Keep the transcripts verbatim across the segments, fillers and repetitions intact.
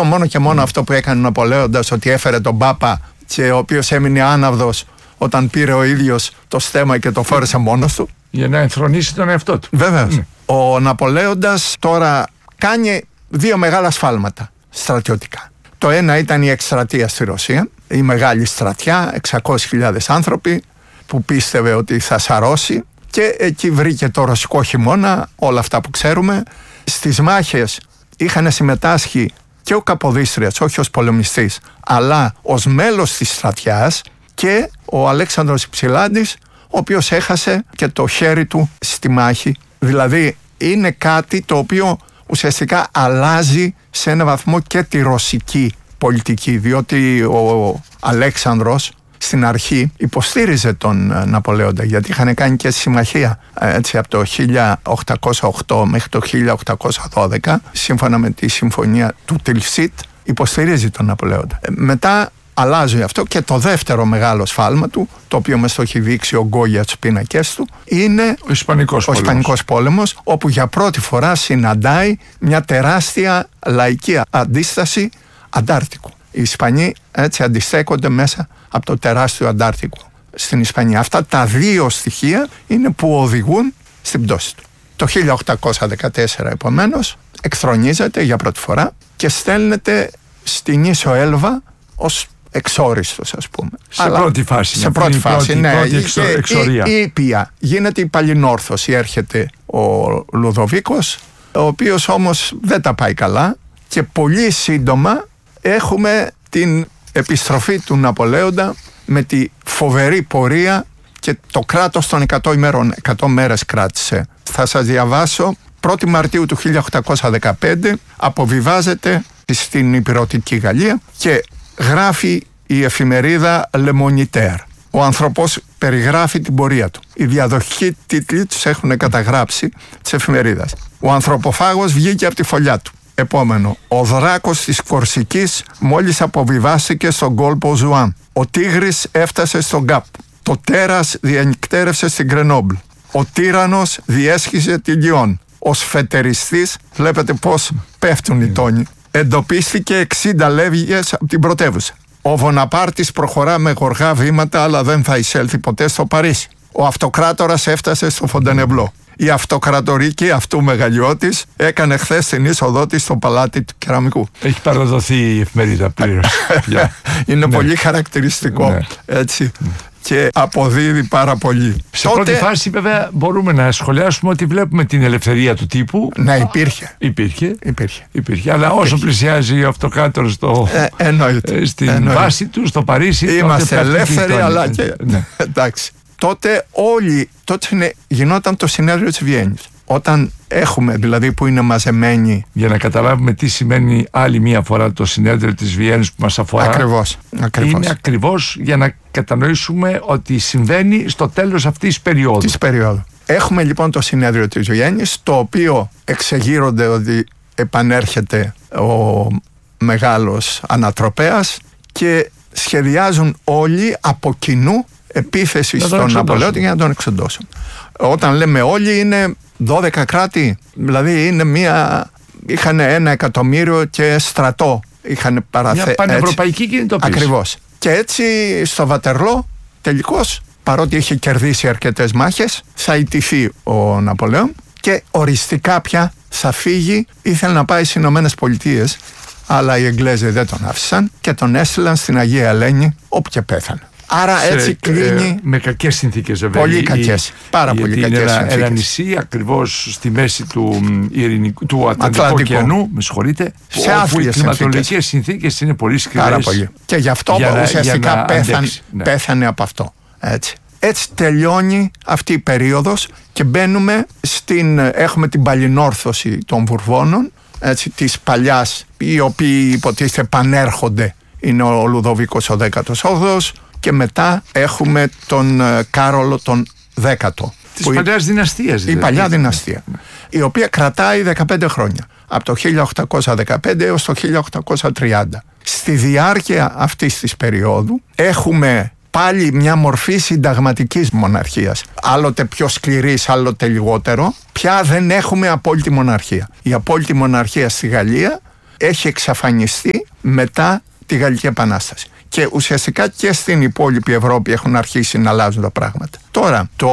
λέω μόνο και μόνο mm. αυτό που έκανε ο Ναπολέοντας, ότι έφερε τον Πάπα και ο οποίος έμεινε άναυδος όταν πήρε ο ίδιος το στέμμα και το φόρεσε μόνος του. Για να ενθρονήσει τον εαυτό του. Βέβαιως. Mm. Ο Ναπολέοντας τώρα κάνει δύο μεγάλα σφάλματα στρατιωτικά. Το ένα ήταν η εκστρατεία στη Ρωσία, η μεγάλη στρατιά, εξακόσιες χιλιάδες άνθρωποι που πίστευε ότι θα σαρώσει, και εκεί βρήκε το ρωσικό χειμώνα, όλα αυτά που ξέρουμε. Στις μάχες είχαν συμμετάσχει και ο Καποδίστριας, όχι ως πολεμιστής, αλλά ως μέλος της στρατιάς, και ο Αλέξανδρος Υψηλάντης, ο οποίος έχασε και το χέρι του στη μάχη. Δηλαδή είναι κάτι το οποίο ουσιαστικά αλλάζει σε ένα βαθμό και τη ρωσική πολιτική, διότι ο Αλέξανδρος στην αρχή υποστήριζε τον Ναπολέοντα, γιατί είχαν κάνει και συμμαχία έτσι, από το χίλια οκτακόσια οκτώ μέχρι το χίλια οκτακόσια δώδεκα, σύμφωνα με τη συμφωνία του Τιλσίτ, υποστηρίζει τον Ναπολέοντα. Μετά αλλάζει αυτό, και το δεύτερο μεγάλο σφάλμα του, το οποίο μας το έχει δείξει ο Γκόγια στους πίνακες του, είναι ο Ισπανικός, ο Ισπανικός πόλεμος, όπου για πρώτη φορά συναντάει μια τεράστια λαϊκή αντίσταση Αντάρτικου. Οι Ισπανοί έτσι αντιστέκονται μέσα από το τεράστιο Αντάρτικο στην Ισπανία. Αυτά τα δύο στοιχεία είναι που οδηγούν στην πτώση του. Το χίλια οκτακόσια δεκατέσσερα επομένως εκθρονίζεται για πρώτη φορά και στέλνεται στην Ίσο Έλβα ως εξόριστος, ας πούμε. Σε Αλλά πρώτη φάση. Σε πρώτη φάση, πρώτη, ναι. Πρώτη εξο, εξορία. Η ήπια. Γίνεται η παλινόρθωση. Έρχεται ο Λουδοβίκος, ο οποίος όμως δεν τα πάει καλά, και πολύ σύντομα έχουμε την επιστροφή του Ναπολέοντα με τη φοβερή πορεία και το κράτος των εκατό ημέρων. εκατό μέρες κράτησε. Θα σας διαβάσω. πρώτη Μαρτίου του χίλια οκτακόσια δεκαπέντε αποβιβάζεται στην Ηπειρωτική Γαλλία και γράφει η εφημερίδα Le Moniteur. Ο άνθρωπος περιγράφει την πορεία του. Οι διαδοχικοί τίτλοι τους έχουν καταγράψει της εφημερίδας. Ο ανθρωποφάγος βγήκε από τη φωλιά του. Επόμενο. Ο δράκος της Κορσικής μόλις αποβιβάστηκε στον κόλπο Ζουάν. Ο τίγρης έφτασε στον Γκάπ. Το τέρας διανυκτέρευσε στην Γκρενόμπλ. Ο τύραννος διέσχιζε τη Λιόν. Ο σφετεριστής, βλέπετε πώς πέφτουν οι τόνοι, εντοπίστηκε εξήντα λεύγες από την πρωτεύουσα. Ο Βοναπάρτης προχωρά με γοργά βήματα, αλλά δεν θα εισέλθει ποτέ στο Παρίσι. Ο αυτοκράτορας έφτασε στο Φοντενεμπλό. Η αυτοκρατορική αυτού μεγαλειώτης έκανε χθες την είσοδό της στο παλάτι του Κεραμικού. Έχει παραδοθεί η εφημερίδα πλήρως. Είναι ναι. πολύ χαρακτηριστικό, ναι. έτσι. Ναι. Και αποδίδει πάρα πολύ. Σε Τότε... πρώτη φάση βέβαια μπορούμε να σχολιάσουμε ότι βλέπουμε την ελευθερία του τύπου. Ναι, υπήρχε. Υπήρχε. Υπήρχε. υπήρχε. Αλλά όσο υπήρχε. πλησιάζει ο αυτοκράτορας στο... ε, εννοείται. στην εννοείται. βάση του, στο Παρίσι... Είμαστε ελεύθεροι, αλλά και... ναι. εντάξει. Τότε όλοι, τότε γινόταν το συνέδριο της Βιέννης. Όταν έχουμε, δηλαδή που είναι μαζεμένοι... Για να καταλάβουμε τι σημαίνει άλλη μία φορά το συνέδριο της Βιέννης που μας αφορά. Ακριβώς, ακριβώς. Είναι ακριβώς για να κατανοήσουμε ότι συμβαίνει στο τέλος αυτής της περίοδου. Της περίοδου. Έχουμε λοιπόν το συνέδριο της Βιέννης, το οποίο εξεγείρονται ότι επανέρχεται ο μεγάλος ανατροπέας και σχεδιάζουν όλοι από κοινού επίθεση στον Ναπολέοντα για να τον εξοντώσουν. Όταν λέμε όλοι είναι δώδεκα κράτη, δηλαδή είναι μία, είχαν ένα εκατομμύριο και στρατό είχαν παραθέσει. Μια πανευρωπαϊκή κινητοποίηση. Ακριβώς. Και έτσι στο Βατερλό τελικώς, παρότι είχε κερδίσει αρκετές μάχες, θα ιτηθεί ο Ναπολέον και οριστικά πια θα φύγει. Ήθελε να πάει στις Ηνωμένες Πολιτείες, αλλά οι Εγγλέζοι δεν τον άφησαν και τον έστειλαν στην Αγία Ελένη, όπου και πέθανε. Άρα σε, έτσι κλείνει. Ε, με κακές συνθήκες βέβαια. Πολύ κακές. Πάρα πολύ κακές συνθήκες. Είναι ένα νησί ακριβώς στη μέση του, ειρηνικού, του Ατλαντικού ωκεανού, με συγχωρείτε, σε όπου οι κλιματολογικές συνθήκες είναι πολύ σκληρές. Πάρα πολύ. Και γι' αυτό για ουσιαστικά να, πέθανε, ναι. πέθανε από αυτό. Έτσι. Έτσι τελειώνει αυτή η περίοδος και μπαίνουμε στην. Έχουμε την παλινόρθωση των Βουρβώνων, έτσι, της παλιάς, οι οποίοι υποτίθεται πανέρχονται. Είναι ο Λουδοβίκος ο δέκατος όγδοος. Και μετά έχουμε τον Κάρολο τον δέκατο. Της παλιάς δυναστείας. Η παλιά δυναστεία, η οποία κρατάει δεκαπέντε χρόνια. Από το χίλια οκτακόσια δεκαπέντε έως το χίλια οκτακόσια τριάντα. Στη διάρκεια αυτής της περίοδου έχουμε πάλι μια μορφή συνταγματικής μοναρχίας. Άλλοτε πιο σκληρής, άλλοτε λιγότερο. Πια δεν έχουμε απόλυτη μοναρχία. Η απόλυτη μοναρχία στη Γαλλία έχει εξαφανιστεί μετά τη Γαλλική Επανάσταση. Και ουσιαστικά και στην υπόλοιπη Ευρώπη έχουν αρχίσει να αλλάζουν τα πράγματα. Τώρα, το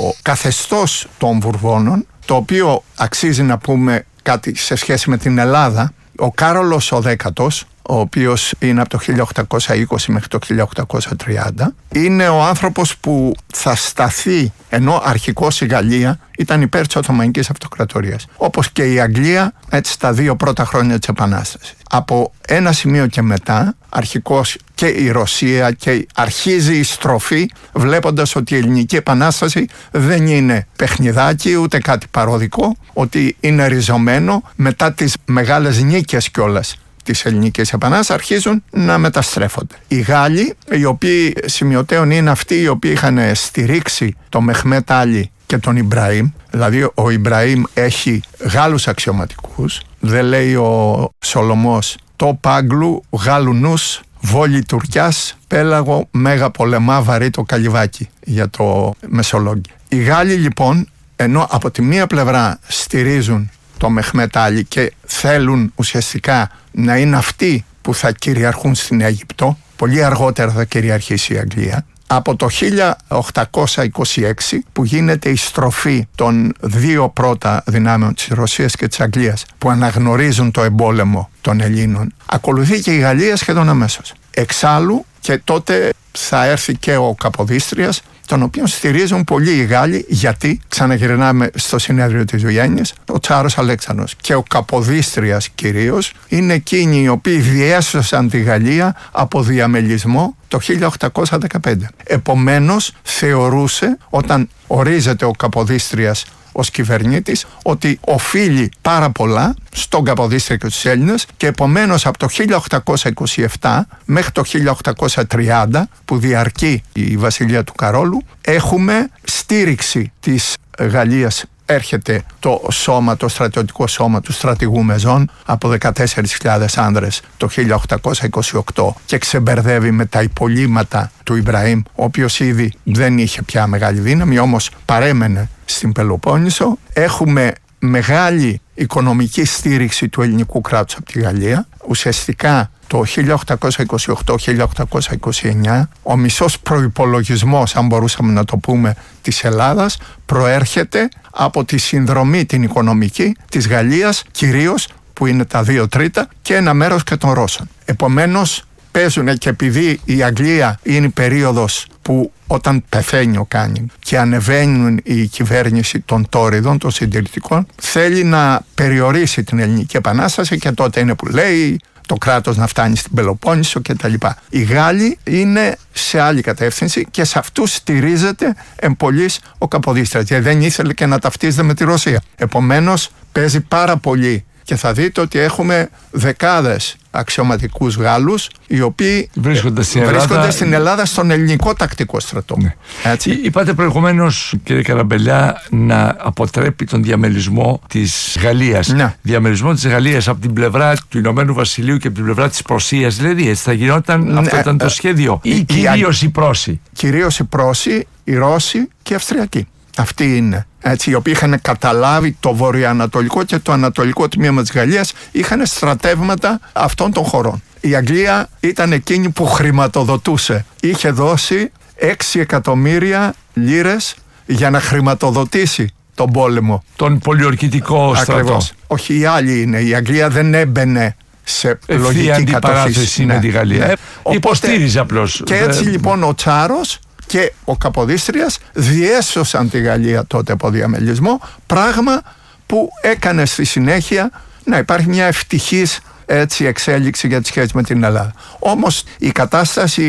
καθεστώς των Βουρβώνων, το οποίο αξίζει να πούμε κάτι σε σχέση με την Ελλάδα, ο Κάρολος ο Δέκατος, ο οποίος είναι από το χίλια οκτακόσια είκοσι μέχρι το χίλια οκτακόσια τριάντα, είναι ο άνθρωπος που θα σταθεί, ενώ αρχικώς η Γαλλία ήταν υπέρ της Οθωμανικής Αυτοκρατορίας, όπως και η Αγγλία, έτσι, στα δύο πρώτα χρόνια της Επανάστασης. Από ένα σημείο και μετά, αρχικώς και η Ρωσία, και αρχίζει η στροφή, βλέποντας ότι η Ελληνική Επανάσταση δεν είναι παιχνιδάκι ούτε κάτι παροδικό, ότι είναι ριζωμένο μετά τις μεγάλες νίκες κιόλας της Ελληνικής Επανάστασης, αρχίζουν να μεταστρέφονται. Οι Γάλλοι, οι οποίοι σημειωτέων είναι αυτοί οι οποίοι είχαν στηρίξει τον Μεχμέτ Άλι και τον Ιμπραήμ, δηλαδή ο Ιμπραήμ έχει Γάλλους αξιωματικούς, δεν λέει ο Σολομός το Πάγκλου Γάλλου νους, βόλη Τουρκιάς, πέλαγο μέγα πολεμά βαρύ το καλυβάκι, για το Μεσολόγγι. Οι Γάλλοι λοιπόν, ενώ από τη μία πλευρά στηρίζουν το Μεχμέτ Άλι και θέλουν ουσιαστικά να είναι αυτοί που θα κυριαρχούν στην Αίγυπτο, πολύ αργότερα θα κυριαρχήσει η Αγγλία, από το χίλια οκτακόσια είκοσι έξι που γίνεται η στροφή των δύο πρώτα δυνάμεων της Ρωσίας και της Αγγλίας που αναγνωρίζουν το εμπόλεμο των Ελλήνων, ακολουθεί και η Γαλλία σχεδόν αμέσως. Εξάλλου και τότε θα έρθει και ο Καποδίστριας, τον οποίο στηρίζουν πολλοί οι Γάλλοι, γιατί, ξαναγυρνάμε στο συνέδριο της Βιέννης, ο Τσάρος Αλέξανδρος και ο Καποδίστριας κυρίως είναι εκείνοι οι οποίοι διέσωσαν τη Γαλλία από διαμελισμό το χίλια οκτακόσια δεκαπέντε. Επομένως θεωρούσε, όταν ορίζεται ο Καποδίστριας ως κυβερνήτης, ότι οφείλει πάρα πολλά στον Καποδίστρια και τους Έλληνες, και επομένως από το χίλια οκτακόσια είκοσι επτά μέχρι το χίλια οκτακόσια τριάντα, που διαρκεί η βασιλεία του Καρόλου, έχουμε στήριξη της Γαλλίας. Έρχεται το σώμα, το στρατιωτικό σώμα του στρατηγού Μεζών από δεκατέσσερις χιλιάδες άνδρες το χίλια οκτακόσια είκοσι οκτώ και ξεμπερδεύει με τα υπολείμματα του Ιμπραήμ, ο οποίος ήδη δεν είχε πια μεγάλη δύναμη, όμως παρέμενε στην Πελοπόννησο. Έχουμε μεγάλη οικονομική στήριξη του ελληνικού κράτους από τη Γαλλία. Ουσιαστικά το χίλια οκτακόσια είκοσι οκτώ με χίλια οκτακόσια είκοσι εννιά ο μισός προϋπολογισμός, αν μπορούσαμε να το πούμε, της Ελλάδας προέρχεται από τη συνδρομή την οικονομική της Γαλλίας κυρίως, που είναι τα δύο τρίτα, και ένα μέρος και των Ρώσων. Επομένως παίζουν, και επειδή η Αγγλία είναι η περίοδος που όταν πεθαίνει ο Κάνινγκ και ανεβαίνουν η κυβέρνηση των Τόριδων, των συντηρητικών, θέλει να περιορίσει την Ελληνική Επανάσταση, και τότε είναι που λέει το κράτος να φτάνει στην Πελοπόννησο κτλ. Οι Γάλλοι είναι σε άλλη κατεύθυνση και σε αυτούς στηρίζεται εμπολής ο Καποδίστριας, γιατί δεν ήθελε και να ταυτίζεται με τη Ρωσία. Επομένως παίζει πάρα πολύ, και θα δείτε ότι έχουμε δεκάδες αξιωματικούς Γάλλους οι οποίοι βρίσκονται στην Ελλάδα, βρίσκονται στην Ελλάδα στον ελληνικό τακτικό στρατό. Ναι. Έτσι. Είπατε προηγουμένως, κύριε Καραμπελιά, να αποτρέπει τον διαμελισμό της Γαλλίας. Ναι. Διαμελισμό της Γαλλίας από την πλευρά του Ηνωμένου Βασιλείου και από την πλευρά της Πρωσίας. Δηλαδή έτσι θα γινόταν, ναι, αυτό ήταν το σχέδιο. Ή κυρίως οι Πρόσοι. Κυρίως οι Πρόσοι, οι Ρώσοι και οι Αυστριακοί. Αυτοί είναι, έτσι, οι οποίοι είχαν καταλάβει το βορειοανατολικό και το ανατολικό τμήμα της Γαλλίας, είχαν στρατεύματα αυτών των χωρών. Η Αγγλία ήταν εκείνη που χρηματοδοτούσε. Είχε δώσει έξι εκατομμύρια λίρες για να χρηματοδοτήσει τον πόλεμο. Τον πολιορκητικό στρατό. Όχι, οι άλλοι είναι. Η Αγγλία δεν έμπαινε σε λογική αντιπαράθεση με ναι. τη Γαλλία. Ναι. Ε, Υποστήριζε απλώς. Και έτσι λοιπόν ο Τσάρος και ο Καποδίστριας διέσωσαν τη Γαλλία τότε από διαμελισμό, πράγμα που έκανε στη συνέχεια να υπάρχει μια ευτυχής, έτσι, εξέλιξη για τις σχέσεις με την Ελλάδα. Όμως η κατάσταση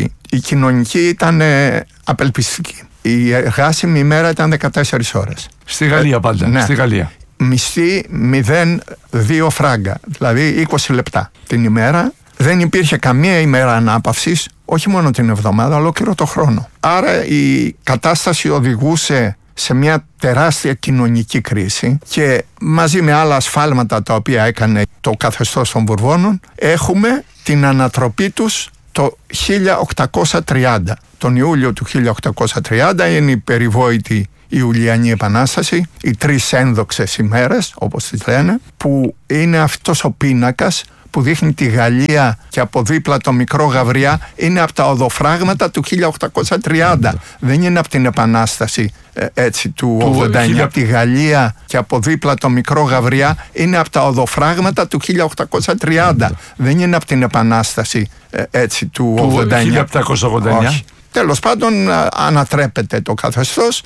η κοινωνική ήταν απελπιστική. Η εργάσιμη ημέρα ήταν δεκατέσσερις ώρες. Στη Γαλλία πάντα, ναι. Στη Γαλλία. Μισθή μηδέν κόμμα δύο φράγκα, δηλαδή είκοσι λεπτά την ημέρα. Δεν υπήρχε καμία ημέρα ανάπαυσης, όχι μόνο την εβδομάδα, ολόκληρο το χρόνο. Άρα η κατάσταση οδηγούσε σε μια τεράστια κοινωνική κρίση, και μαζί με άλλα ασφάλματα τα οποία έκανε το καθεστώς των Βουρβώνων, έχουμε την ανατροπή τους το χίλια οκτακόσια τριάντα. Τον Ιούλιο του χίλια οκτακόσια τριάντα είναι η περιβόητη Ιουλιανή Επανάσταση, οι τρεις ένδοξες ημέρες, όπως τις λένε, που είναι αυτός ο πίνακας που δείχνει τη Γαλλία και από δίπλα το μικρό Γαβριά, είναι από τα οδοφράγματα του χίλια οκτακόσια τριάντα. Δεν είναι από την Επανάσταση ε, έτσι του, του ογδόντα εννιά. Από τη Γαλλία και από δίπλα το μικρό Γαβριά είναι από τα οδοφράγματα του χίλια οκτακόσια τριάντα. Δεν είναι από την Επανάσταση ε, έτσι του, του ογδόντα εννιά. χίλια επτακόσια ογδόντα εννιά. Όχι. Τέλος πάντων, ανατρέπεται το καθεστώς